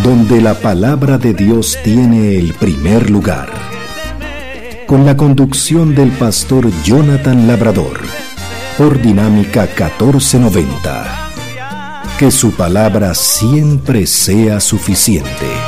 donde la palabra de Dios tiene el primer lugar. Con la conducción del pastor Jonathan Labrador, por Dinámica 1490. Que su palabra siempre sea suficiente.